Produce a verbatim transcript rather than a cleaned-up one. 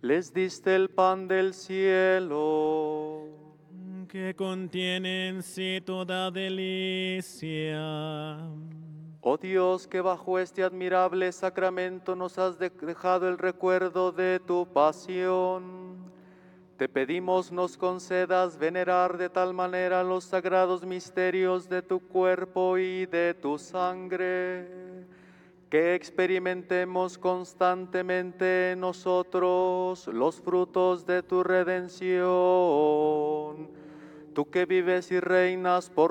les diste el pan del cielo. Que contiene en sí toda delicia. Oh Dios, que bajo este admirable sacramento nos has de- dejado el recuerdo de tu pasión, te pedimos nos concedas venerar de tal manera los sagrados misterios de tu cuerpo y de tu sangre, que experimentemos constantemente en nosotros los frutos de tu redención. Tú que vives y reinas por